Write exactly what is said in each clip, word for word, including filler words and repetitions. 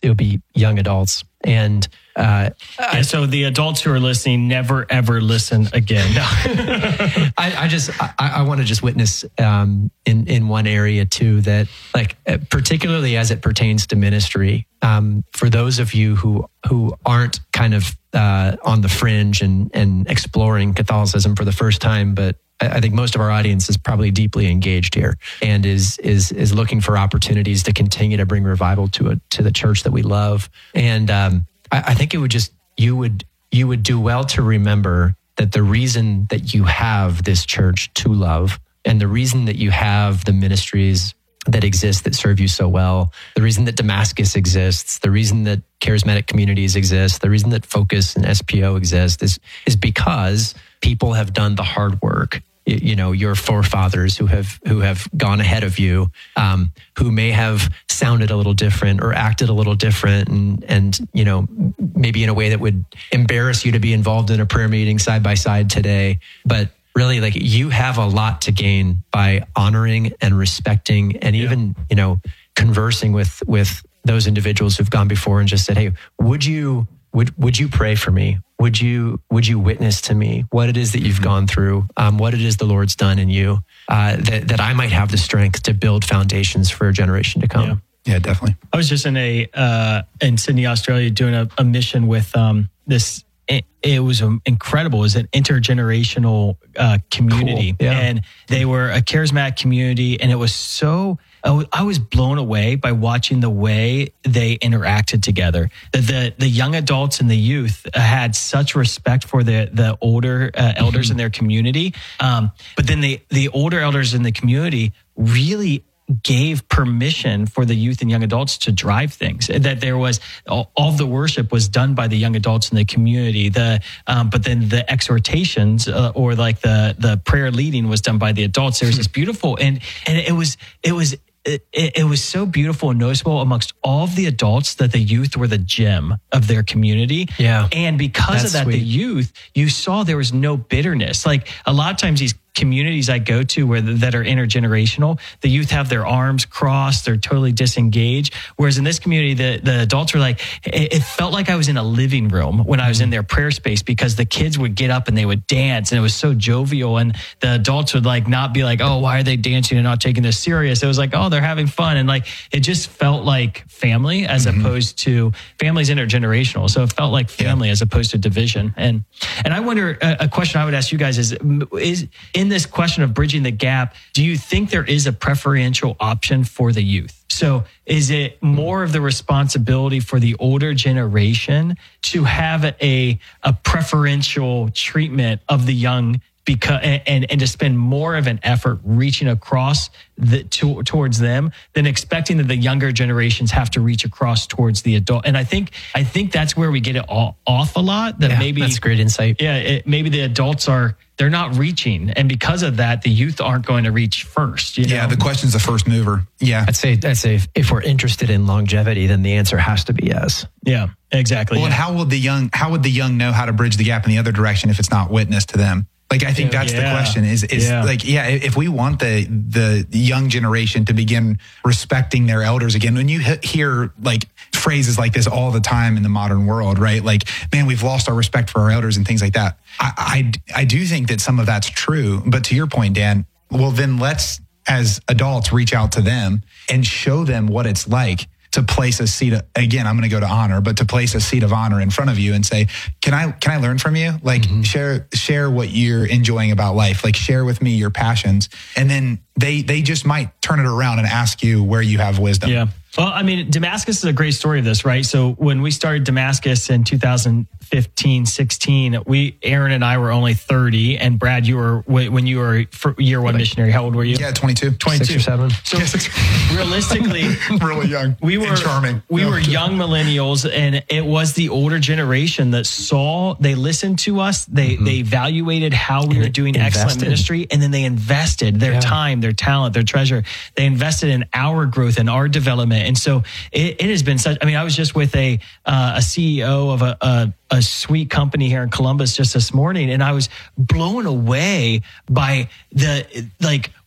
it would be young adults. And uh, yeah, so the adults who are listening, never, ever listen again. No. I, I just, I, I want to just witness um, in, in one area too, that like, particularly as it pertains to ministry, um, for those of you who, who aren't kind of uh, on the fringe and, and exploring Catholicism for the first time, but I think most of our audience is probably deeply engaged here and is is is looking for opportunities to continue to bring revival to a, to the church that we love. And um, I, I think it would just you would you would do well to remember that the reason that you have this church to love, and the reason that you have the ministries that exist that serve you so well, the reason that Damascus exists, the reason that charismatic communities exist, the reason that Focus and S P O exist is is because people have done the hard work. You know, your forefathers who have who have gone ahead of you, um, who may have sounded a little different or acted a little different, and and you know, maybe in a way that would embarrass you to be involved in a prayer meeting side by side today. But really, like, you have a lot to gain by honoring and respecting, and even yeah. you know, conversing with with those individuals who've gone before and just said, "Hey, would you?" Would would you pray for me? Would you would you witness to me what it is that you've gone through, um, what it is the Lord's done in you, uh, that that I might have the strength to build foundations for a generation to come? Yeah, yeah definitely. I was just in a uh, in Sydney, Australia, doing a, a mission with um, this. It, it was incredible. It was an intergenerational uh, community, cool. yeah. and they were a charismatic community, and it was so. I was blown away by watching the way they interacted together. The the, the young adults and the youth had such respect for the the older uh, elders mm-hmm. in their community, um, but then the the older elders in the community really gave permission for the youth and young adults to drive things. That there was all, all the worship was done by the young adults in the community. The um, but then the exhortations uh, or like the the prayer leading was done by the adults. There was this beautiful and and it was it was. It, it was so beautiful and noticeable amongst all of the adults that the youth were the gem of their community. Yeah. And because That's of that, sweet. the youth, you saw there was no bitterness. Like a lot of times these communities I go to where that are intergenerational, the youth have their arms crossed, they're totally disengaged. Whereas in this community, the, the adults were like, it, it felt like I was in a living room when I was in their prayer space because the kids would get up and they would dance and it was so jovial. And the adults would like not be like, oh, why are they dancing and not taking this serious? It was like, oh, they're having fun. And like, it just felt like family as mm-hmm. opposed to family's intergenerational. So it felt like family yeah. as opposed to division. And, and I wonder, a, a question I would ask you guys is, is in this question of bridging the gap, do you think there is a preferential option for the youth? So is it more of the responsibility for the older generation to have a, a preferential treatment of the young because and, and to spend more of an effort reaching across the, to, towards them than expecting that the younger generations have to reach across towards the adult? And I think I think that's where we get it all, off a lot. That yeah, maybe that's great insight. Yeah, it, maybe the adults are they're not reaching, and because of that, the youth aren't going to reach first. You know? Yeah, the question's the first mover. Yeah, I'd say I'd say if, if we're interested in longevity, then the answer has to be yes. Yeah, exactly. Well, yeah. and how would the young how would the young know how to bridge the gap in the other direction if it's not witnessed to them? Like, I think that's yeah. the question is, is yeah. like, yeah, if we want the, the young generation to begin respecting their elders again, when you hear like phrases like this all the time in the modern world, right? Like, man, we've lost our respect for our elders and things like that. I, I, I do think that some of that's true, but to your point, Dan, well, then let's, as adults, reach out to them and show them what it's like to place a seat of, again, I'm going to go to honor, but to place a seat of honor in front of you and say, can I, can I learn from you? Like mm-hmm. share, share what you're enjoying about life. Like share with me your passions. And then they, they just might turn it around and ask you where you have wisdom. Yeah. Well, I mean, Damascus is a great story of this, right? So when we started Damascus in two thousand fifteen, sixteen, we, Aaron and I were only thirty, and Brad, you were, when you were year one missionary, how old were you? Yeah, twenty-two. twenty-two. Six or seven. So realistically, really young, we were, and charming. We no. were young millennials, and it was the older generation that saw, they listened to us, they, mm-hmm. they evaluated how we and were doing invested. excellent ministry, and then they invested their yeah. time, their talent, their treasure. They invested in our growth and our development. And so it, it has been such, I mean, I was just with a, uh, a C E O of a, a, a sweet company here in Columbus just this morning, and I was blown away by the, like,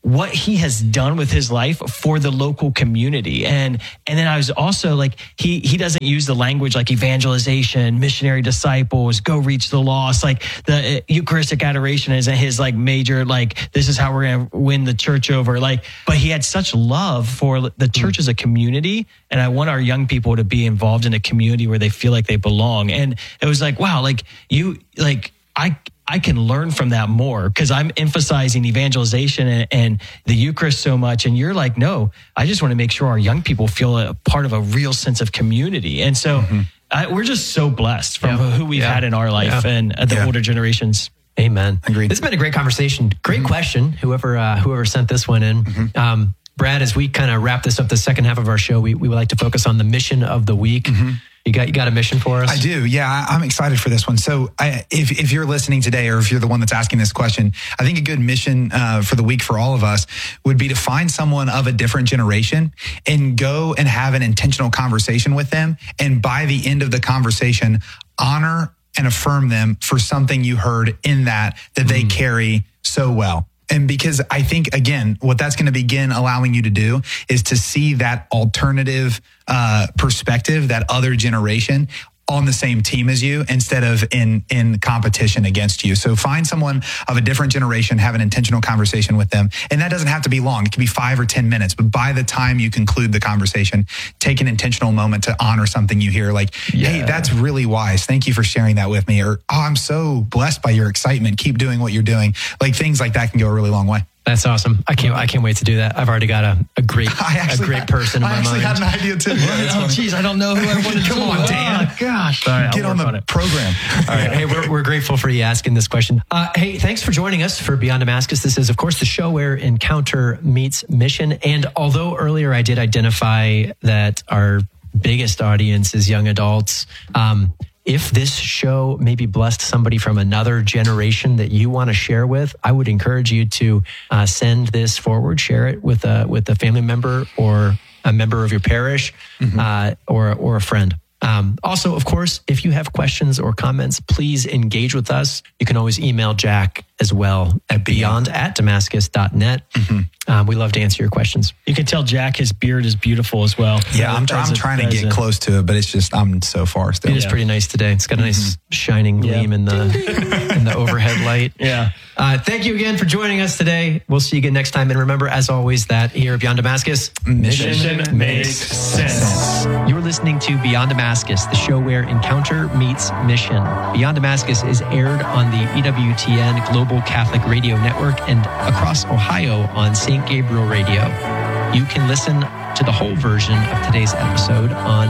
what he has done with his life for the local community. And, and then I was also like, he, he doesn't use the language like evangelization, missionary disciples, go reach the lost. Like the Eucharistic adoration isn't his like major, like, this is how we're going to win the church over. Like, but he had such love for the church as a community. And I want our young people to be involved in a community where they feel like they belong. And it was like, wow, like you, like I, I can learn from that more because I'm emphasizing evangelization and, and the Eucharist so much. And you're like, no, I just want to make sure our young people feel a part of a real sense of community. And so mm-hmm. I, we're just so blessed from yeah. who we've yeah. had in our life yeah. and uh, the yeah. older generations. Amen. Agreed. This has been a great conversation. Great mm-hmm. question. Whoever, uh, whoever sent this one in. Mm-hmm. Um, Brad, as we kind of wrap this up, the second half of our show, we, we would like to focus on the mission of the week. Mm-hmm. You got you got a mission for us? I do. Yeah, I'm excited for this one. So I, if, if you're listening today or if you're the one that's asking this question, I think a good mission uh, for the week for all of us would be to find someone of a different generation and go and have an intentional conversation with them. And by the end of the conversation, honor and affirm them for something you heard in that, that they mm. carry so well. And because I think, again, what that's going to begin allowing you to do is to see that alternative uh, perspective, that other generation on the same team as you instead of in, in competition against you. So find someone of a different generation, have an intentional conversation with them. And that doesn't have to be long. It can be five or ten minutes. But by the time you conclude the conversation, take an intentional moment to honor something you hear. Like, yeah. hey, that's really wise. Thank you for sharing that with me. Or, oh, I'm so blessed by your excitement. Keep doing what you're doing. Like things like that can go a really long way. That's awesome. I can't. I can't wait to do that. I've already got a, a great, a great had, person in I my mind. I actually had an idea too. Yeah, oh, geez, I don't know who I want to. Come on, Dan. Oh, gosh, Sorry, get on the on program. All right. Hey, we're we're grateful for you asking this question. Uh, hey, thanks for joining us for Beyond Damascus. This is, of course, the show where encounter meets mission. And although earlier I did identify that our biggest audience is young adults. Um, If this show maybe blessed somebody from another generation that you want to share with, I would encourage you to uh, send this forward, share it with a with a family member or a member of your parish, mm-hmm. uh, or or a friend. Um, also, of course, if you have questions or comments, please engage with us. You can always email Jack as well at beyond at damascus dot net. Mm-hmm. Um, we love to answer your questions. You can tell Jack his beard is beautiful as well. Yeah, I'm, I'm trying to get a, close to it, but it's just, I'm so far still. It is yeah. pretty nice today. It's got a nice mm-hmm. shining gleam yeah. in the in the overhead light. Yeah. Uh, thank you again for joining us today. We'll see you again next time. And remember, as always, that here at Beyond Damascus, mission, mission makes sense. You're listening to Beyond Damascus, the show where encounter meets mission. Beyond Damascus is aired on the E W T N Global Catholic Radio Network and across Ohio on Saint Gabriel Radio. You can listen to the whole version of today's episode on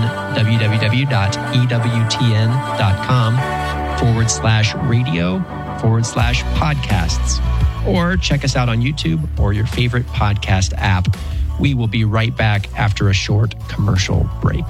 www.ewtn.com forward slash radio forward slash podcasts. Or check us out on YouTube or your favorite podcast app. We will be right back after a short commercial break.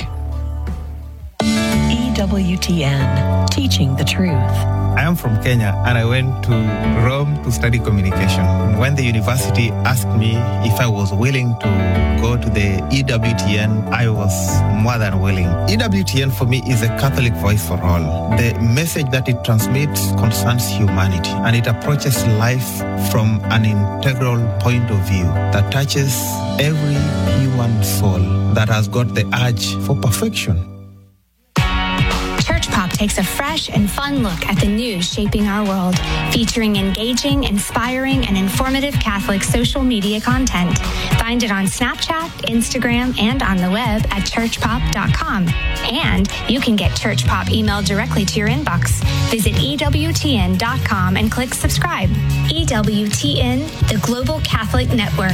E W T N, teaching the truth. I am from Kenya and I went to Rome to study communication. When the university asked me if I was willing to go to the E W T N, I was more than willing. E W T N for me is a Catholic voice for all. The message that it transmits concerns humanity and it approaches life from an integral point of view that touches every human soul that has got the urge for perfection. Church Pop takes a fresh and fun look at the news shaping our world, featuring engaging, inspiring, and informative Catholic social media content. Find it on Snapchat, Instagram, and on the web at church pop dot com. And you can get Church Pop emailed directly to your inbox. Visit E W T N dot com and click subscribe. E W T N, the Global Catholic Network.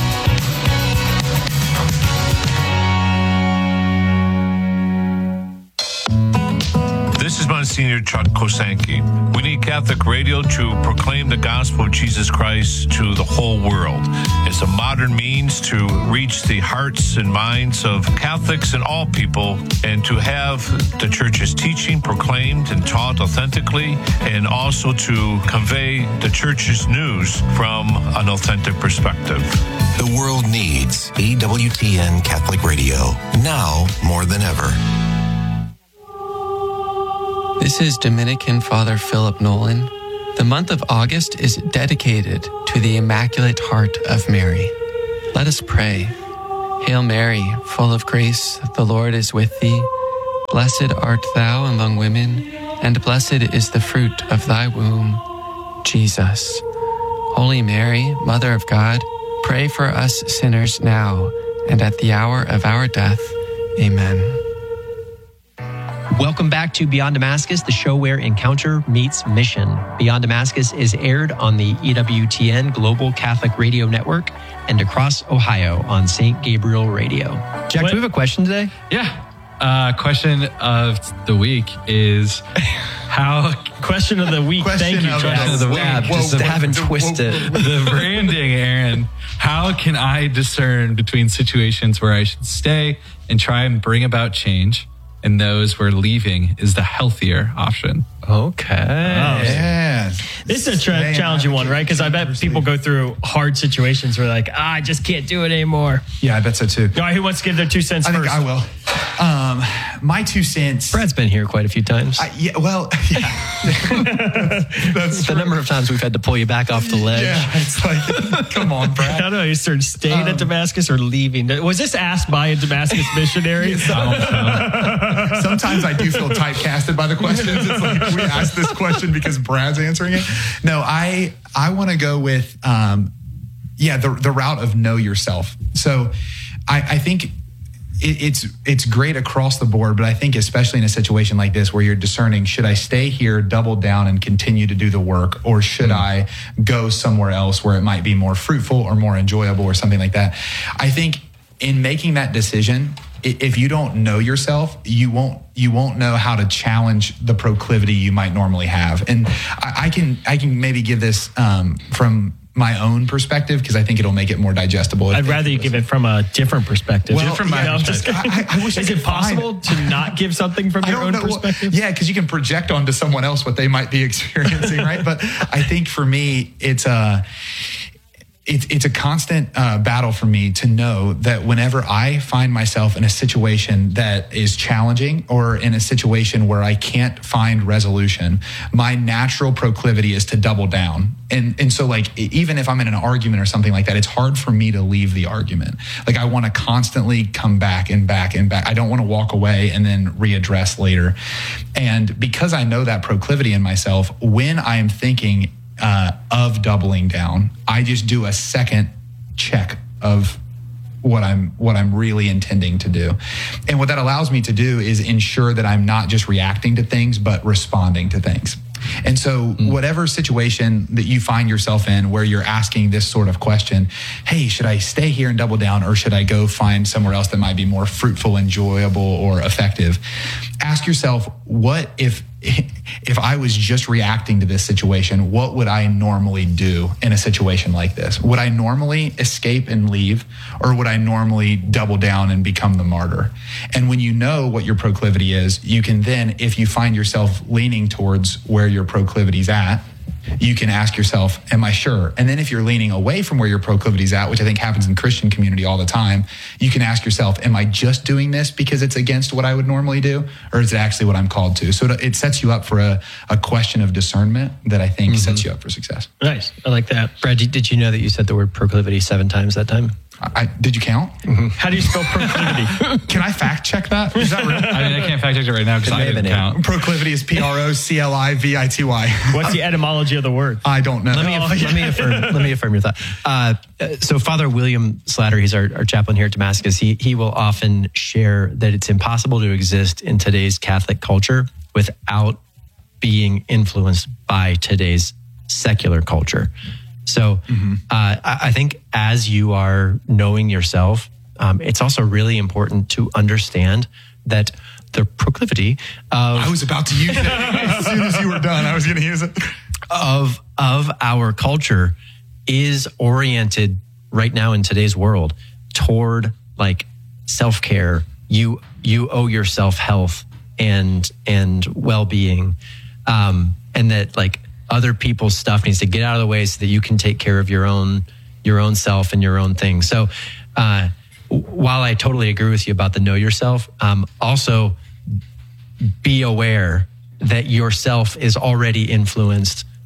This is Monsignor Chuck Kosanke. We need Catholic radio to proclaim the gospel of Jesus Christ to the whole world. It's a modern means to reach the hearts and minds of Catholics and all people, and to have the Church's teaching proclaimed and taught authentically, and also to convey the Church's news from an authentic perspective. The world needs E W T N Catholic Radio, now more than ever. This is Dominican Father Philip Nolan, The month of August is dedicated to the Immaculate Heart of Mary. Let us pray. Hail Mary, full of grace, the Lord is with thee. Blessed art thou among women, and blessed is the fruit of thy womb, Jesus. Holy Mary, Mother of God, pray for us sinners now and at the hour of our death. Amen. Welcome back to Beyond Damascus, the show where encounter meets mission. Beyond Damascus is aired on the E W T N Global Catholic Radio Network and across Ohio on Saint Gabriel Radio. Jack, what? Do we have a question today? Yeah. Uh, question of the week is how... Question of the week. Question Thank you, of, question of the week. Yeah, just whoa, haven't twisted it. The branding, Aaron. How can I discern between situations where I should stay and try and bring about change and those where leaving is the healthier option? Okay. Oh, yeah. This is a tra- challenging one, right? Because I bet people go through hard situations where they're like, ah, I just can't do it anymore. Yeah, I bet so too. All right, who wants to give their two cents I first? think I will. Um, my two cents. Brad's been here quite a few times. I, yeah, well, yeah. that's, that's the number of times we've had to pull you back off the ledge. Yeah, it's like, come on, Brad. I don't know. You started staying um, at Damascus or leaving. Was this asked by a Damascus missionary? Yes, I don't know. Sometimes I do feel typecasted by the questions. It's like we asked this question because Brad's answering it. No, I I want to go with um, yeah the the route of know yourself. So I, I think. It, it's it's great across the board, but I think especially in a situation like this where you're discerning, should I stay here, double down and continue to do the work, or should mm-hmm. I go somewhere else where it might be more fruitful or more enjoyable or something like that? I think in making that decision, if you don't know yourself, you won't you won't know how to challenge the proclivity you might normally have. And I, I can I can maybe give this um, from my own perspective because I think it'll make it more digestible. I'd rather you give it from a different perspective. Well, different yeah, perspective. I, I wish Is I it possible to not give something from your own know. perspective? Well, yeah, because you can project onto someone else what they might be experiencing, right? But I think for me, it's a it's it's a constant uh, battle for me to know that whenever I find myself in a situation that is challenging or in a situation where I can't find resolution, my natural proclivity is to double down. And and so like, even if I'm in an argument or something like that, it's hard for me to leave the argument. Like I want to constantly come back and back and back. I don't want to walk away and then readdress later. And because I know that proclivity in myself, when I am thinking uh, of doubling down, I just do a second check of what I'm what I'm really intending to do. And what that allows me to do is ensure that I'm not just reacting to things, but responding to things. And so whatever situation that you find yourself in where you're asking this sort of question, hey, should I stay here and double down, or should I go find somewhere else that might be more fruitful, enjoyable, or effective? Ask yourself, what if if I was just reacting to this situation, what would I normally do in a situation like this? Would I normally escape and leave, or would I normally double down and become the martyr? And when you know what your proclivity is, you can then, if you find yourself leaning towards where your proclivity's at, you can ask yourself, am I sure? And then if you're leaning away from where your proclivity's at, which I think happens in Christian community all the time, you can ask yourself, am I just doing this because it's against what I would normally do? Or is it actually what I'm called to? So it sets you up for a, a question of discernment that I think mm-hmm. sets you up for success. Nice. I like that. Brad, did you know that you said the word proclivity seven times that time? I, did you count? Mm-hmm. How do you spell proclivity? Can I fact check that? Is that real? I mean, I can't fact check it right now because I didn't count. Proclivity is P R O C L I V I T Y. What's the etymology of the word? I don't know. Let me, aff- let me affirm. Let me affirm your thought. Uh, so, Father William Slatter, he's our, our chaplain here at Damascus. He he will often share that it's impossible to exist in today's Catholic culture without being influenced by today's secular culture. So mm-hmm. uh, I, I think as you are knowing yourself, um, it's also really important to understand that the proclivity of... I was about to use it. As soon as you were done, I was going to use it. Of, of our culture is oriented right now in today's world toward like self-care. You, you owe yourself health and, and well-being. Um, and that like, other people's stuff needs to get out of the way so that you can take care of your own your own self and your own thing. So uh, while I totally agree with you about the know yourself, um, also be aware that yourself is already influenced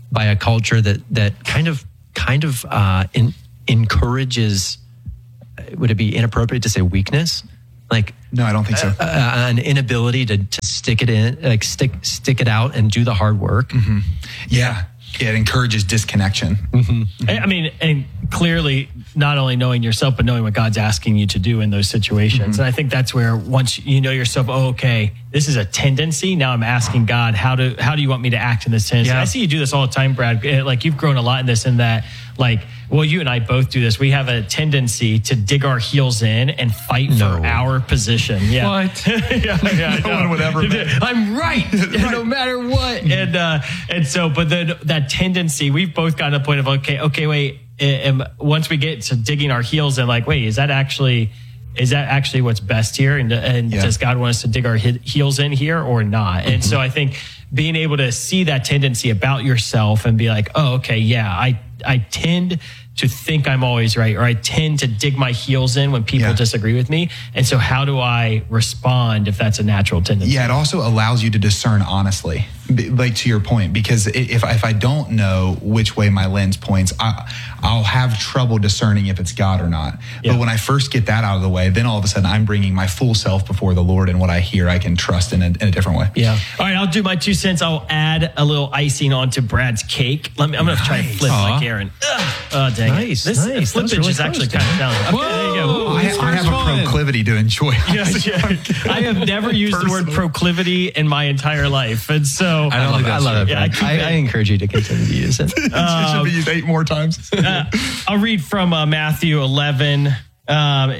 by a culture that that kind of kind of uh, in, encourages. Would it be inappropriate to say weakness? Like no, I don't think so. Uh, an inability to to stick it in, like stick stick it out and do the hard work. Mm-hmm. Yeah. Yeah, it encourages disconnection. Mm-hmm. I mean, and clearly not only knowing yourself, but knowing what God's asking you to do in those situations. Mm-hmm. And I think that's where once you know yourself, oh, okay, this is a tendency. Now I'm asking God, how do how do you want me to act in this tendency? Yeah. I see you do this all the time, Brad. Like you've grown a lot in this and that. Like, well, you and I both do this. We have a tendency to dig our heels in and fight no. for our position. Yeah. What? yeah, yeah, no one would ever. I'm right, right, no matter what. And uh, and so, but then that tendency, we've both gotten to the point of okay, okay, wait. And once we get to digging our heels in, like, wait, is that actually? Is that actually what's best here? And, and yeah. does God want us to dig our heels in here or not? Mm-hmm. And so I think being able to see that tendency about yourself and be like, oh, okay, yeah, I, I tend to think I'm always right, or I tend to dig my heels in when people yeah. disagree with me. And so how do I respond if that's a natural tendency? Yeah, it also allows you to discern honestly, like to your point, because if, if I don't know which way my lens points, I, I'll have trouble discerning if it's God or not. Yeah. But when I first get that out of the way, then all of a sudden I'm bringing my full self before the Lord, and what I hear I can trust in a, in a different way. Yeah. All right, I'll do my two cents. I'll add a little icing onto Brad's cake. Let me, I'm going to nice. try and flip Aww. like Aaron. Ugh. Oh, dang nice, it. This nice. flippage really is actually kind of challenging. Okay, there you go. I, I have a proclivity to enjoy it. Yeah, yeah. I have never used Personally. the word proclivity in my entire life. And so I, don't I, love, I love it. Yeah, I, I, I encourage you to continue to use it. It um, should be used eight more times. uh, I'll read from uh, Matthew eleven. Um,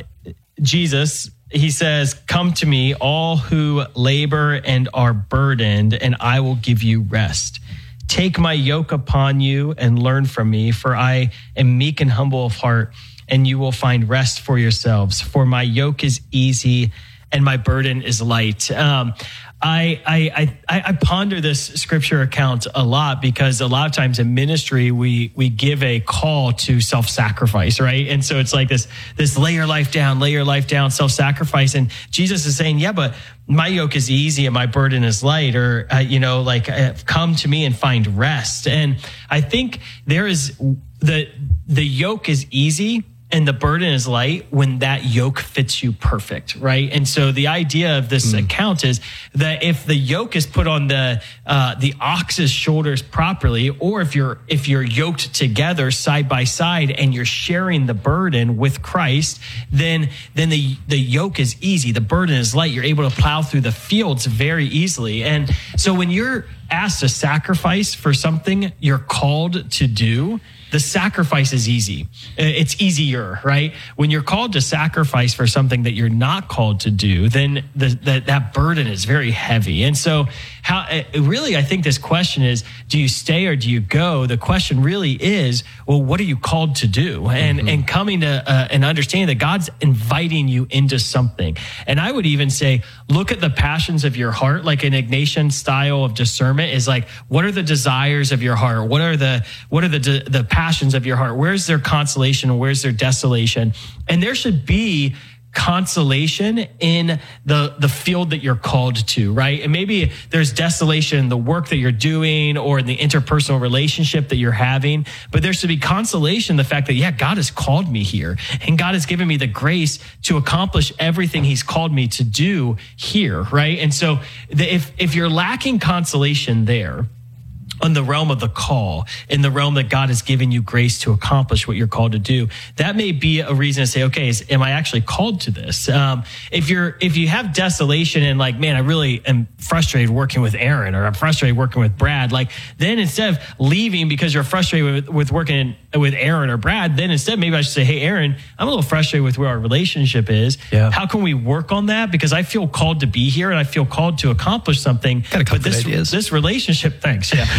Jesus, he says, "Come to me, all who labor and are burdened, and I will give you rest. Take my yoke upon you and learn from me, for I am meek and humble of heart, and you will find rest for yourselves. For my yoke is easy and my burden is light." Um, I, I, I, I ponder this scripture account a lot, because a lot of times in ministry, we, we give a call to self-sacrifice, right? And so it's like this, this lay your life down, lay your life down, self-sacrifice. And Jesus is saying, yeah, but my yoke is easy and my burden is light, or, uh, you know, like uh, come to me and find rest. And I think there is the, the yoke is easy and the burden is light when that yoke fits you perfect, right? And so the idea of this mm. account is that if the yoke is put on the uh, the ox's shoulders properly, or if you're if you're yoked together side by side and you're sharing the burden with Christ, then then the the yoke is easy, the burden is light. You're able to plow through the fields very easily. And so when you're asked to sacrifice for something you're called to do, the sacrifice is easy. It's easier, right? When you're called to sacrifice for something that you're not called to do, then the, the, that burden is very heavy. And so how really, I think this question is, do you stay or do you go? The question really is, well, what are you called to do? And, mm-hmm. and coming to uh, an understanding that God's inviting you into something. And I would even say, look at the passions of your heart, like an Ignatian style of discernment is like, what are the desires of your heart? What are the, what are the, the passions of your heart? Where's their consolation? Where's their desolation? And there should be consolation in the the field that you're called to, right? And maybe there's desolation in the work that you're doing or in the interpersonal relationship that you're having, but there should be consolation in the fact that, yeah, God has called me here and God has given me the grace to accomplish everything he's called me to do here, right? And so the, if if you're lacking consolation there, in the realm of the call, in the realm that God has given you grace to accomplish what you're called to do, that may be a reason to say, okay, is, am I actually called to this? Um, if you're, if you have desolation and like, man, I really am frustrated working with Aaron, or I'm frustrated working with Brad, like then instead of leaving because you're frustrated with, with working with Aaron or Brad, then instead maybe I should say, hey, Aaron, I'm a little frustrated with where our relationship is. Yeah. How can we work on that? Because I feel called to be here and I feel called to accomplish something. Got a couple but this, ideas. this relationship, thanks. Yeah.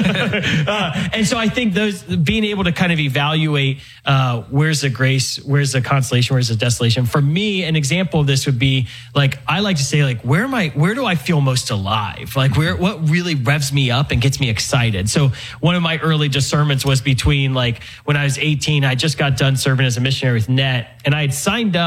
uh, and so I think those being able to kind of evaluate uh, where's the grace, where's the consolation, where's the desolation. For me, an example of this would be like I like to say like where am I? Where do I feel most alive? Like where what really revs me up and gets me excited? So one of my early discernments was between like when I was eighteen, I just got done serving as a missionary with N E T, and I had signed up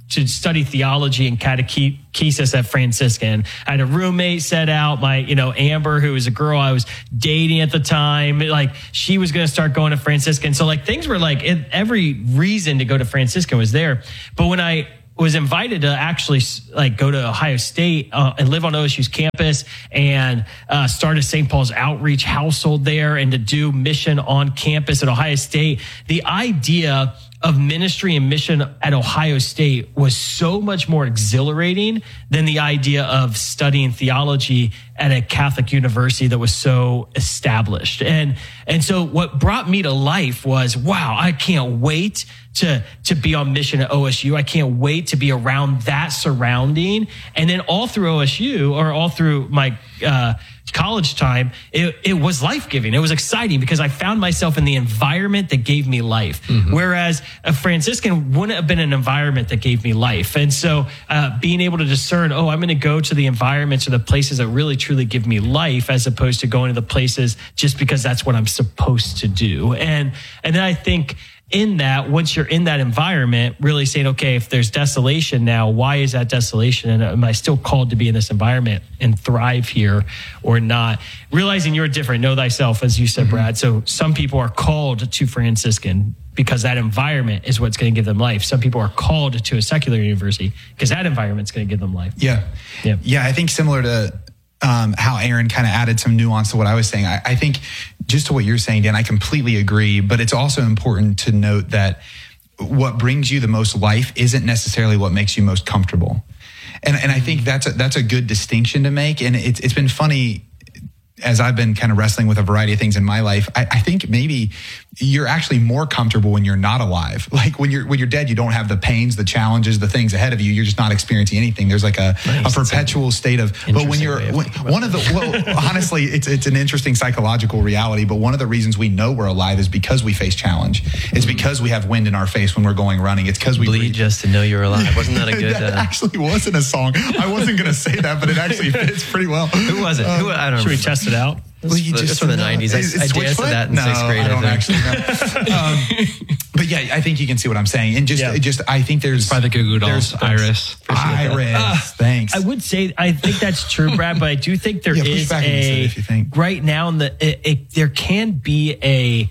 to study theology and catechesis at Franciscan. I had a roommate set out, my, you know, Amber, who was a girl I was dating at the time. Like, she was going to start going to Franciscan. So like things were like, it, every reason to go to Franciscan was there. But when I was invited to actually like go to Ohio State uh, and live on O S U's campus and uh, start a Saint Paul's outreach household there and to do mission on campus at Ohio State, the idea of ministry and mission at Ohio State was so much more exhilarating than the idea of studying theology at a Catholic university that was so established. And, and so what brought me to life was, wow, I can't wait to, to be on mission at O S U. I can't wait to be around that surrounding. And then all through O S U, or all through my, uh, college time, it, it was life-giving. It was exciting because I found myself in the environment that gave me life. Mm-hmm. Whereas a Franciscan wouldn't have been an environment that gave me life. And so uh, being able to discern, oh, I'm going to go to the environments or the places that really truly give me life, as opposed to going to the places just because that's what I'm supposed to do. And, and then I think in that, once you're in that environment, really saying, okay, if there's desolation now, why is that desolation? And am I still called to be in this environment and thrive here or not? Realizing you're different, know thyself, as you said, mm-hmm. Brad. So some people are called to Franciscan because that environment is what's going to give them life. Some people are called to a secular university because that environment's going to give them life. Yeah. Yeah. Yeah. I think similar to Um, how Aaron kind of added some nuance to what I was saying. I, I think just to what you're saying, Dan, I completely agree. But it's also important to note that what brings you the most life isn't necessarily what makes you most comfortable. And and I think that's a, that's a good distinction to make. And it's it's been funny as I've been kind of wrestling with a variety of things in my life. I, I think maybe you're actually more comfortable when you're not alive. Like when you're when you're dead, you don't have the pains, the challenges, the things ahead of you. You're just not experiencing anything. There's like a, nice. a perpetual state of. But when you're when, one of the well, honestly, it's it's an interesting psychological reality. But one of the reasons we know we're alive is because we face challenge. It's because we have wind in our face when we're going running. It's because we bleed breathe. Just to know you're alive. Wasn't that a good? that uh... actually wasn't a song. I wasn't going to say that, but it actually fits pretty well. Who was it? Um, Who, I don't. Should we test it out? Well, you just, it's from the nineties. I, I danced to that in no, sixth grade. I don't I actually know. um, but yeah, I think you can see what I'm saying. And just, yeah. just I think there's by the Goo Goo Dolls, Iris. Iris, uh, thanks. I would say I think that's true, Brad, but I do think there yeah, is a if you think. right now in the it, it, there can be a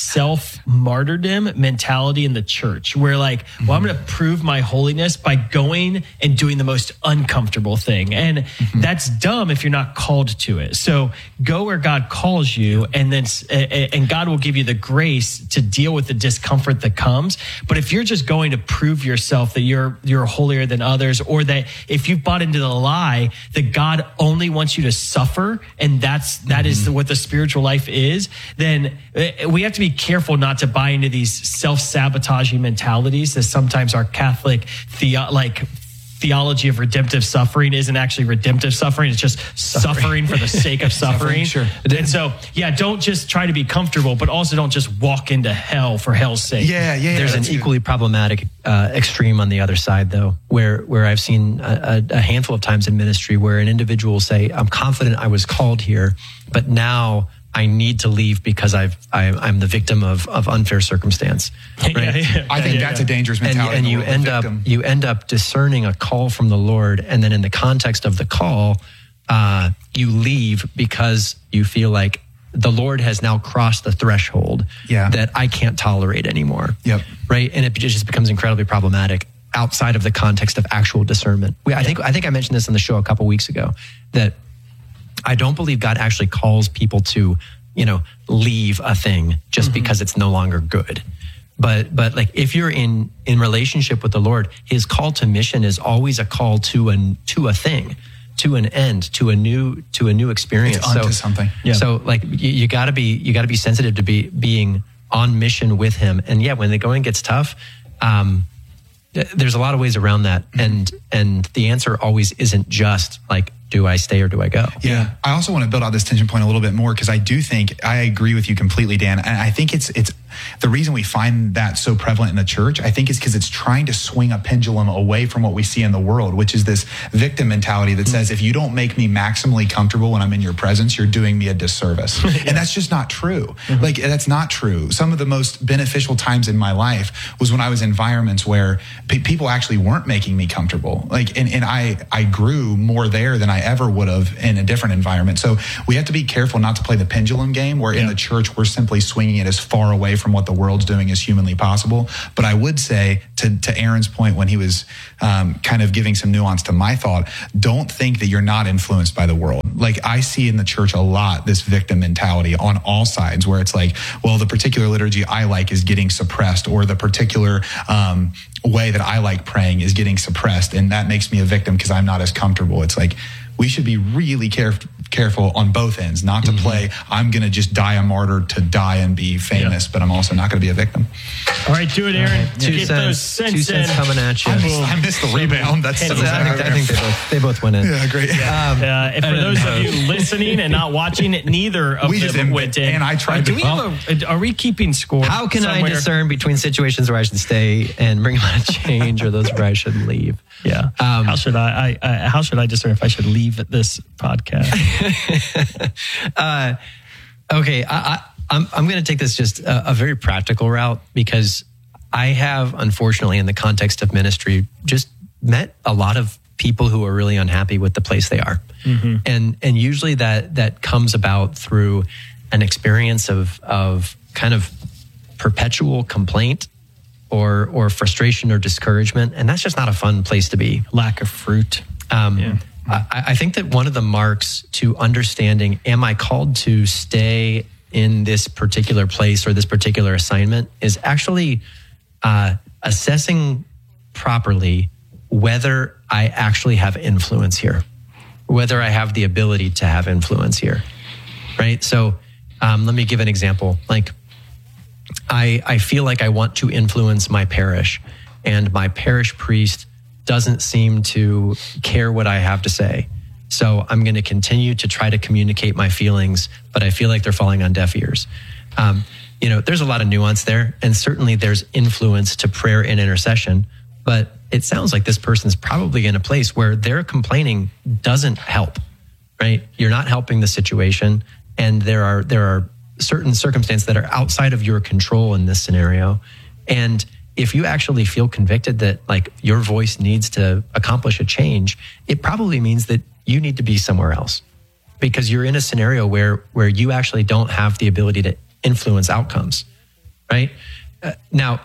self-martyrdom mentality in the church where like, mm-hmm. well, I'm going to prove my holiness by going and doing the most uncomfortable thing. And mm-hmm. that's dumb if you're not called to it. So go where God calls you, and then, and God will give you the grace to deal with the discomfort that comes. But if you're just going to prove yourself that you're, you're holier than others, or that if you've bought into the lie that God only wants you to suffer, and that's, that mm-hmm. is what the spiritual life is, then we have to be careful not to buy into these self-sabotaging mentalities that sometimes our Catholic the like theology of redemptive suffering isn't actually redemptive suffering. It's just suffering, suffering for the sake of suffering. Sure. And so, yeah, don't just try to be comfortable, but also don't just walk into hell for hell's sake. Yeah, yeah. There's an equally problematic uh, extreme on the other side, though, where where I've seen a, a handful of times in ministry where an individual will say, "I'm confident I was called here, but now I need to leave because I've, I, I'm the victim of, of unfair circumstance." Right? Yeah, yeah, I think yeah, that's yeah. a dangerous mentality. And, and you end up you end up discerning a call from the Lord, and then in the context of the call, uh, you leave because you feel like the Lord has now crossed the threshold yeah. that I can't tolerate anymore. Yep. Right, and it just becomes incredibly problematic outside of the context of actual discernment. We, I yeah. think I think I mentioned this on the show a couple weeks ago that I don't believe God actually calls people to, you know, leave a thing just mm-hmm. because it's no longer good. But, but like if you're in, in relationship with the Lord, his call to mission is always a call to an, to a thing, to an end, to a new, to a new experience. It's onto so, something. Yeah. So like you, you gotta be, you gotta be sensitive to be being on mission with him. And yeah, when the going gets tough, um, there's a lot of ways around that. Mm-hmm. And, and the answer always isn't just like, do I stay or do I go? Yeah. I also want to build out this tension point a little bit more because I do think I agree with you completely, Dan. And I think it's, it's, the reason we find that so prevalent in the church, I think, is because it's trying to swing a pendulum away from what we see in the world, which is this victim mentality that says, if you don't make me maximally comfortable when I'm in your presence, you're doing me a disservice. Yeah. And that's just not true. Mm-hmm. Like, that's not true. Some of the most beneficial times in my life was when I was in environments where pe- people actually weren't making me comfortable. Like, and, and I, I grew more there than I ever would have in a different environment. So we have to be careful not to play the pendulum game where yeah. in the church, we're simply swinging it as far away from what the world's doing as humanly possible. But I would say to, to Aaron's point, when he was um, kind of giving some nuance to my thought, don't think that you're not influenced by the world. Like, I see in the church a lot this victim mentality on all sides, where it's like, well, the particular liturgy I like is getting suppressed, or the particular um, way that I like praying is getting suppressed, and that makes me a victim because I'm not as comfortable. It's like, we should be really careful careful on both ends, not to mm-hmm. play, I'm going to just die a martyr to die and be famous, yep. but I'm also not going to be a victim. All right, do it, Aaron. Right. Two Get cents, those cents two cents in. coming at you. I missed, I missed the rebound. That's so I think, I think they, both, they both went in. Yeah, great. Yeah. Um, uh, and for those of you listening and not watching it, neither of we them went in. And I tried uh, do to. we have a, are we keeping score? How can somewhere? I discern between situations where I should stay and bring about a change, or those where I should leave? Yeah. Um, how should I, I, I? How should I discern if I should leave this podcast? uh, okay, I, I, I'm I'm going to take this just a, a very practical route, because I have, unfortunately, in the context of ministry, just met a lot of people who are really unhappy with the place they are, mm-hmm. and and usually that that comes about through an experience of of kind of perpetual complaint or or frustration or discouragement, and that's just not a fun place to be. Lack of fruit. Um, yeah. I, I think that one of the marks to understanding, am I called to stay in this particular place or this particular assignment, is actually uh, assessing properly whether I actually have influence here, whether I have the ability to have influence here, right? So um, let me give an example. Like, I, I feel like I want to influence my parish, and my parish priest doesn't seem to care what I have to say. So I'm going to continue to try to communicate my feelings, but I feel like they're falling on deaf ears. Um, you know, there's a lot of nuance there, and certainly there's influence to prayer and intercession, but it sounds like this person's probably in a place where their complaining doesn't help, right? You're not helping the situation, and there are there are certain circumstances that are outside of your control in this scenario. And if you actually feel convicted that, like, your voice needs to accomplish a change, it probably means that you need to be somewhere else, because you're in a scenario where where you actually don't have the ability to influence outcomes, right? Uh, now,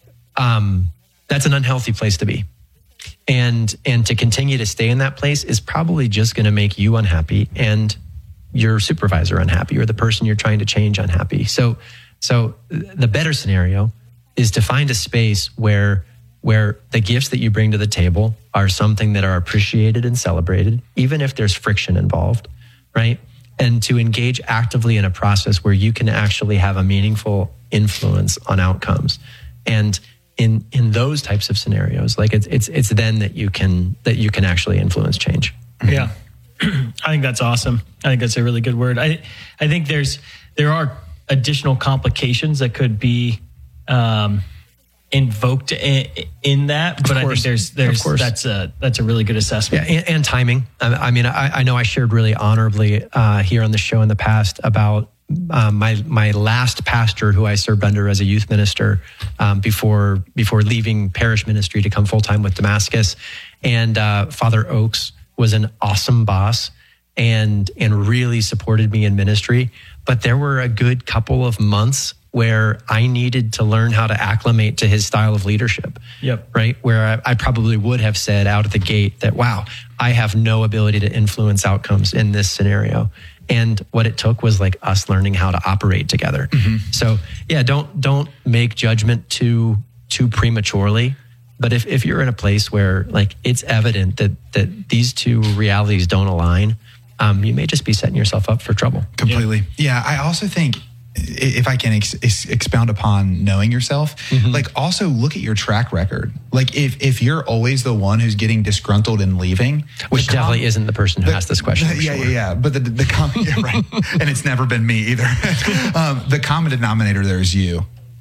um, that's an unhealthy place to be. And and to continue to stay in that place is probably just going to make you unhappy, and your supervisor unhappy, or the person you're trying to change unhappy. So so the better scenario is to find a space where where the gifts that you bring to the table are something that are appreciated and celebrated, even if there's friction involved, right? And to engage actively in a process where you can actually have a meaningful influence on outcomes. And in in those types of scenarios, like it's it's it's then that you can that you can actually influence change. Yeah. I think that's awesome. I think that's a really good word. I I think there's there are additional complications that could be um, invoked in, in that, but I think there's there's that's a that's a really good assessment. Yeah, and, and timing. I, I mean, I, I know I shared really honorably uh, here on the show in the past about um, my my last pastor who I served under as a youth minister um, before before leaving parish ministry to come full time with Damascus, and uh, Father Oakes was an awesome boss and and really supported me in ministry. But there were a good couple of months where I needed to learn how to acclimate to his style of leadership. Yep. Right. Where I, I probably would have said out of the gate that, wow, I have no ability to influence outcomes in this scenario. And what it took was like us learning how to operate together. Mm-hmm. So yeah, don't don't make judgment too too prematurely. But if, if you're in a place where like it's evident that that these two realities don't align, um, you may just be setting yourself up for trouble. Completely. Yeah. yeah I also think, if I can ex- ex- expound upon knowing yourself, mm-hmm. like also look at your track record. Like if if you're always the one who's getting disgruntled and leaving, which com- definitely isn't the person who the, asked this question. The, yeah, sure. yeah, yeah. But the the, the common, yeah, right. And it's never been me either. um, the common denominator there is you.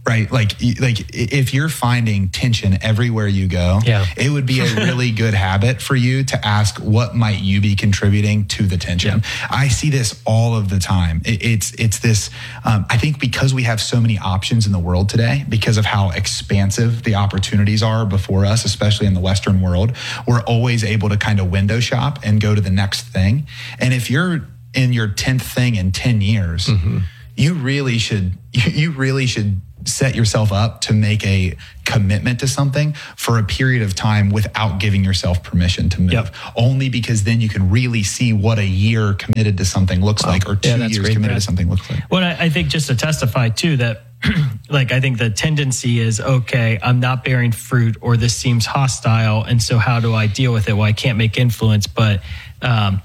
right? Like, like if you're finding tension everywhere you go, yeah. it would be a really good habit for you to ask, what might you be contributing to the tension? Yeah. I see this all of the time. It, it's, it's this, um, I think because we have so many options in the world today, because of how expansive the opportunities are before us, especially in the Western world, we're always able to kind of window shop and go to the next thing. And if you're in your tenth thing in ten years, mm-hmm. you really should, you, you really should set yourself up to make a commitment to something for a period of time without giving yourself permission to move. Yep. Only because then you can really see what a year committed to something looks wow. like, or two yeah, years great, committed Brad. to something looks like. Well, I, I think just to testify too, that like, I think the tendency is, okay, I'm not bearing fruit, or this seems hostile. And so how do I deal with it? Well, I can't make influence, but, um,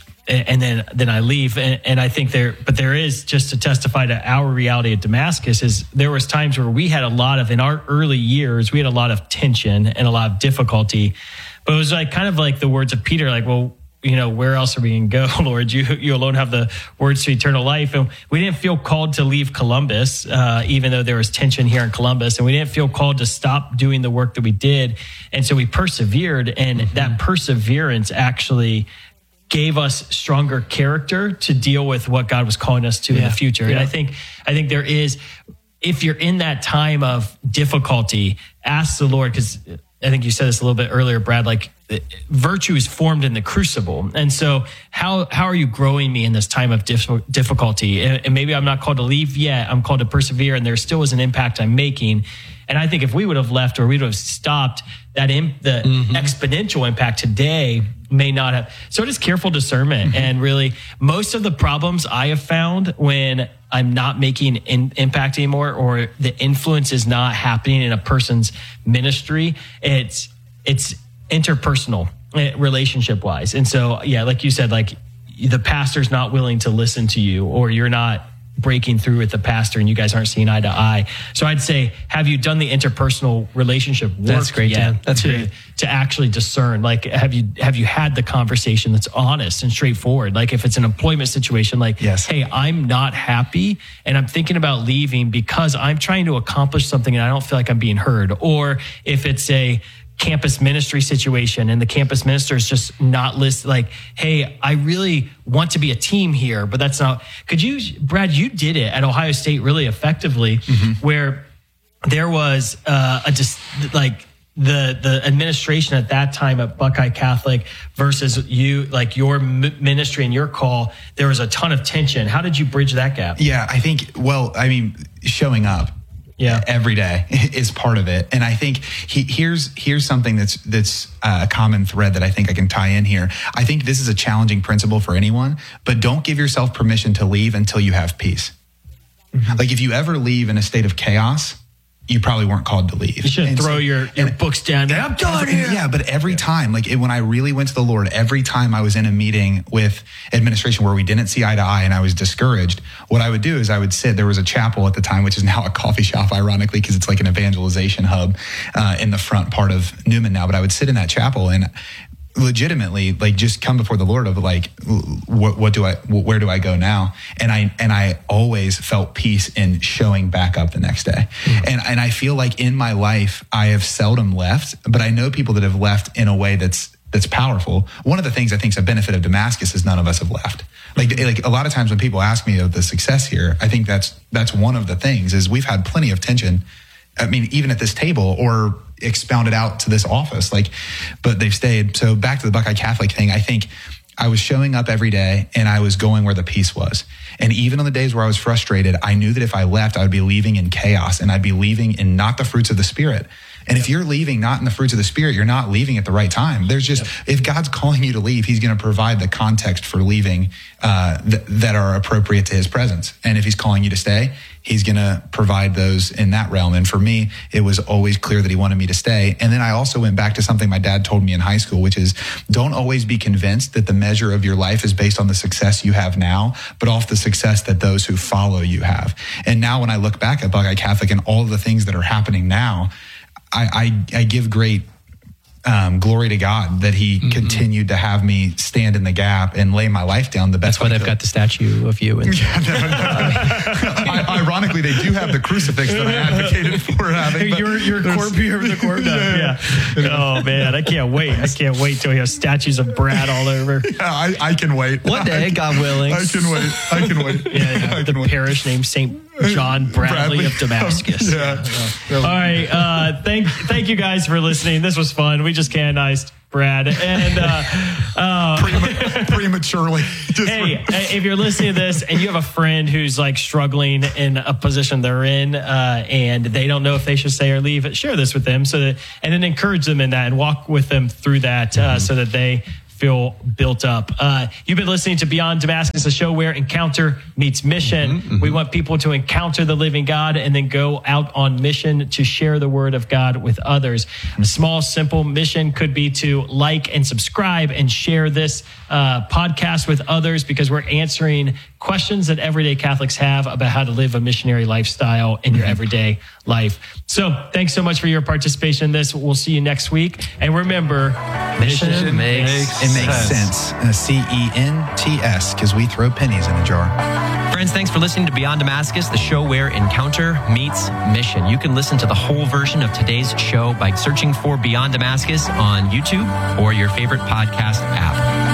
and then, then I leave. And, and I think there, but there is, just to testify to our reality at Damascus, is there was times where we had a lot of, in our early years, we had a lot of tension and a lot of difficulty, but it was like, kind of like the words of Peter, like, well, you know, where else are we going to go, Lord? You, you alone have the words to eternal life. And we didn't feel called to leave Columbus, uh, even though there was tension here in Columbus, and we didn't feel called to stop doing the work that we did. And so we persevered, and mm-hmm. that perseverance actually gave us stronger character to deal with what God was calling us to yeah. in the future. Yeah. And I think, I think there is, if you're in that time of difficulty, ask the Lord, because I think you said this a little bit earlier, Brad, like virtue is formed in the crucible. And so how, how are you growing me in this time of dif- difficulty? And, and maybe I'm not called to leave yet. I'm called to persevere, and there still is an impact I'm making. And I think if we would have left, or we would have stopped, that in, the mm-hmm. exponential impact today may not have. So it is careful discernment. Mm-hmm. And really, most of the problems I have found when I'm not making in, impact anymore, or the influence is not happening in a person's ministry, it's it's interpersonal, relationship wise. And so, yeah, like you said, like the pastor's not willing to listen to you, or you're not breaking through with the pastor and you guys aren't seeing eye to eye. So I'd say, have you done the interpersonal relationship work That's great, yet Dan. That's to, great. to actually discern? Like, have you, have you had the conversation that's honest and straightforward? Like if it's an employment situation, like, yes. hey, I'm not happy and I'm thinking about leaving because I'm trying to accomplish something and I don't feel like I'm being heard. Or if it's a campus ministry situation and the campus minister is just not listed, like, hey, I really want to be a team here, but that's not. Could you, Brad, you did it at Ohio State really effectively, mm-hmm. where there was uh, a just like the the administration at that time at Buckeye Catholic versus you, like your ministry and your call, there was a ton of tension. How did you bridge that gap? Yeah, I think, well, I mean, showing up. Yeah, every day is part of it, and I think he, here's here's something that's that's a common thread that I think I can tie in here. I think this is a challenging principle for anyone, but don't give yourself permission to leave until you have peace. Mm-hmm. Like if you ever leave in a state of chaos, you probably weren't called to leave. You should and throw so, your, your and, books down. I'm done every, here. Yeah, but every time, like it, when I really went to the Lord, every time I was in a meeting with administration where we didn't see eye to eye and I was discouraged, what I would do is I would sit, there was a chapel at the time, which is now a coffee shop, ironically, because it's like an evangelization hub uh, in the front part of Newman now. But I would sit in that chapel and legitimately like just come before the Lord of like, what, what do I, where do I go now? And I, and I always felt peace in showing back up the next day. Mm-hmm. And, and I feel like in my life, I have seldom left, but I know people that have left in a way that's, that's powerful. One of the things I think is a benefit of Damascus is none of us have left. Like, mm-hmm. like a lot of times when people ask me of the success here, I think that's, that's one of the things is we've had plenty of tension. I mean, even at this table or expounded out to this office, like, but they've stayed. So back to the Buckeye Catholic thing, I think I was showing up every day and I was going where the peace was. And even on the days where I was frustrated, I knew that if I left, I would be leaving in chaos and I'd be leaving in not the fruits of the Spirit. And yep. if you're leaving not in the fruits of the Spirit, you're not leaving at the right time. There's just, yep. if God's calling you to leave, he's going to provide the context for leaving uh, th- that are appropriate to his presence. And if he's calling you to stay, he's going to provide those in that realm. And for me, it was always clear that he wanted me to stay. And then I also went back to something my dad told me in high school, which is don't always be convinced that the measure of your life is based on the success you have now, but off the success that those who follow you have. And now when I look back at Buckeye Catholic and all of the things that are happening now, I, I, I give great um, glory to God that he mm-hmm. continued to have me stand in the gap and lay my life down the best. That's why they've got the statue of you. And yeah, no, no. I, ironically, they do have the crucifix that I advocated for having. Your your corp here with the corp. Yeah. yeah. Oh man, I can't wait. I can't wait till we have statues of Brad all over. Yeah, I, I can wait. One day, God willing. I can wait. I can wait. Yeah, yeah. I the can wait. parish named Saint John Bradley, Bradley of Damascus. Yeah. yeah. All right. Uh, thank thank you guys for listening. This was fun. We just canonized Brad. And uh, uh, Premat- prematurely. Just hey, for- if you're listening to this and you have a friend who's like struggling in a position they're in uh, and they don't know if they should stay or leave, share this with them so that, and then encourage them in that and walk with them through that uh, mm-hmm. so that they feel built up. Uh, you've been listening to Beyond Damascus, a show where encounter meets mission. Mm-hmm, mm-hmm. We want people to encounter the living God and then go out on mission to share the word of God with others. A small, simple mission could be to like and subscribe and share this uh, podcast with others because we're answering questions that everyday Catholics have about how to live a missionary lifestyle in your everyday life. So thanks so much for your participation in this. We'll see you next week. And remember, mission, mission makes, it makes sense. sense. C E N T S, because we throw pennies in a jar. Friends, thanks for listening to Beyond Damascus, the show where encounter meets mission. You can listen to the whole version of today's show by searching for Beyond Damascus on YouTube or your favorite podcast app.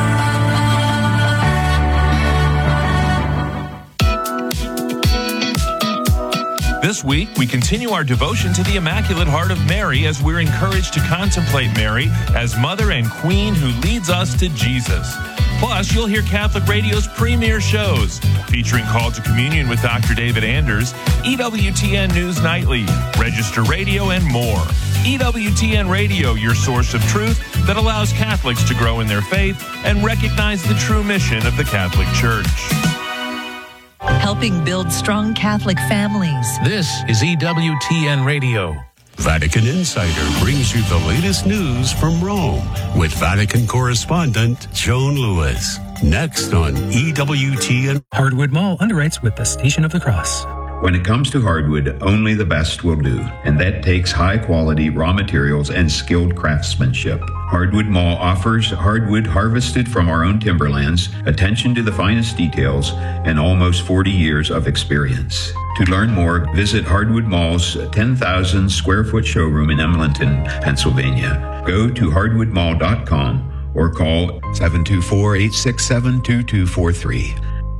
This week, we continue our devotion to the Immaculate Heart of Mary as we're encouraged to contemplate Mary as Mother and Queen who leads us to Jesus. Plus, you'll hear Catholic Radio's premier shows featuring Call to Communion with Doctor David Anders, E W T N News Nightly, Register Radio, and more. E W T N Radio, your source of truth that allows Catholics to grow in their faith and recognize the true mission of the Catholic Church. Helping build strong Catholic families. This is E W T N Radio. Vatican Insider brings you the latest news from Rome with Vatican correspondent Joan Lewis. Next on E W T N. Hardwood Mall underwrites with the Station of the Cross. When it comes to hardwood, only the best will do, and that takes high-quality raw materials and skilled craftsmanship. Hardwood Mall offers hardwood harvested from our own timberlands, attention to the finest details, and almost forty years of experience. To learn more, visit Hardwood Mall's ten thousand square foot showroom in Emlenton, Pennsylvania. Go to hardwood mall dot com or call seven two four, eight six seven, two two four three.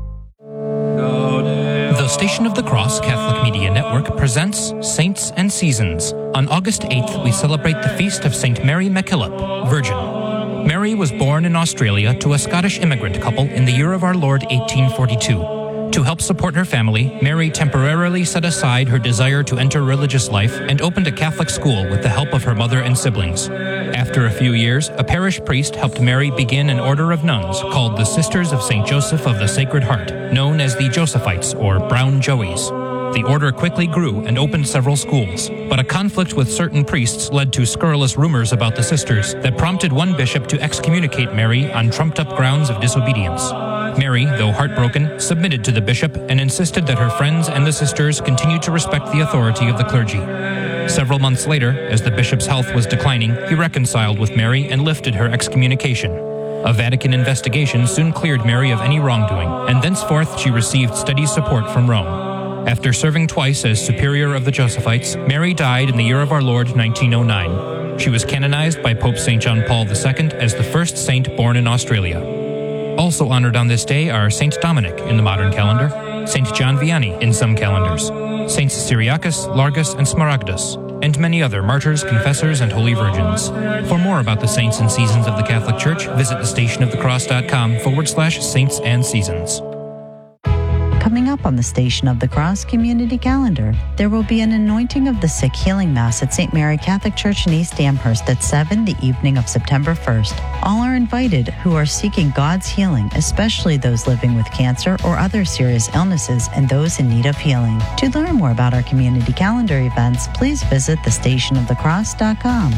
The Station of the Cross Catholic Media Network presents Saints and Seasons. On August eighth, we celebrate the feast of Saint Mary MacKillop, Virgin. Mary was born in Australia to a Scottish immigrant couple in the year of our Lord eighteen forty-two. To help support her family, Mary temporarily set aside her desire to enter religious life and opened a Catholic school with the help of her mother and siblings. After a few years, a parish priest helped Mary begin an order of nuns called the Sisters of Saint Joseph of the Sacred Heart, known as the Josephites or Brown Joeys. The order quickly grew and opened several schools, but a conflict with certain priests led to scurrilous rumors about the sisters that prompted one bishop to excommunicate Mary on trumped-up grounds of disobedience. Mary, though heartbroken, submitted to the bishop and insisted that her friends and the sisters continue to respect the authority of the clergy. Several months later, as the bishop's health was declining, he reconciled with Mary and lifted her excommunication. A Vatican investigation soon cleared Mary of any wrongdoing, and thenceforth she received steady support from Rome. After serving twice as superior of the Josephites, Mary died in the year of our Lord nineteen oh nine. She was canonized by Pope Saint John Paul the Second as the first saint born in Australia. Also honored on this day are Saint Dominic in the modern calendar, Saint John Vianney in some calendars, Saints Cyriacus, Largus, and Smaragdus, and many other martyrs, confessors, and holy virgins. For more about the saints and seasons of the Catholic Church, visit thestationofthecross.com forward slash saints and seasons. Coming up on the Station of the Cross Community Calendar, there will be an Anointing of the Sick Healing Mass at Saint Mary Catholic Church in East Amherst at seven the evening of September first. All are invited who are seeking God's healing, especially those living with cancer or other serious illnesses and those in need of healing. To learn more about our community calendar events, please visit the station of the cross dot com.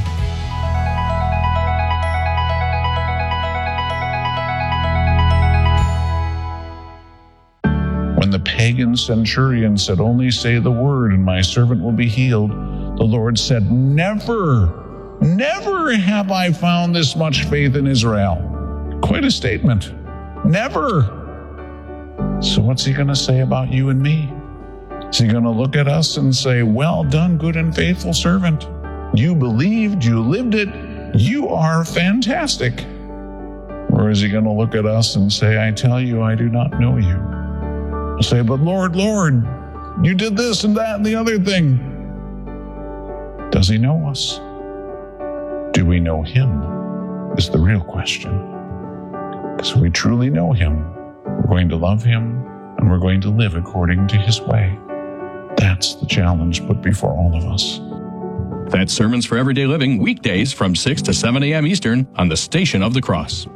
When the pagan centurion said, "Only say the word and my servant will be healed," the Lord said, "Never Never have I found this much faith in Israel. Quite a statement. Never. So what's he going to say about you and me? Is he going to look at us and say, well done, good and faithful servant. You believed, you lived it, you are fantastic. Or is he going to look at us and say, I tell you, I do not know you. He'll say, but Lord, Lord, you did this and that and the other thing. Does he know us? Do we know him? Is the real question. Because if we truly know him, we're going to love him and we're going to live according to his way. That's the challenge put before all of us. That's Sermons for Everyday Living, weekdays from six to seven a.m. Eastern on the Station of the Cross.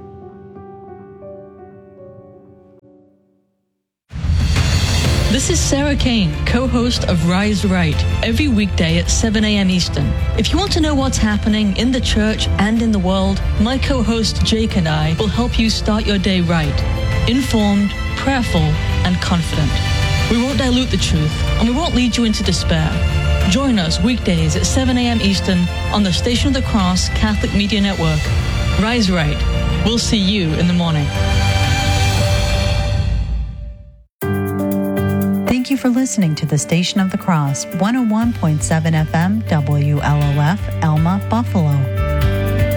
This is Sarah Kane, co-host of Rise Right, every weekday at seven a.m. Eastern. If you want to know what's happening in the church and in the world, my co-host Jake and I will help you start your day right, informed, prayerful, and confident. We won't dilute the truth, and we won't lead you into despair. Join us weekdays at seven a.m. Eastern on the Station of the Cross Catholic Media Network. Rise Right. We'll see you in the morning. Thank you for listening to the Station of the Cross, one oh one point seven F M, W L O F, Elma, Buffalo.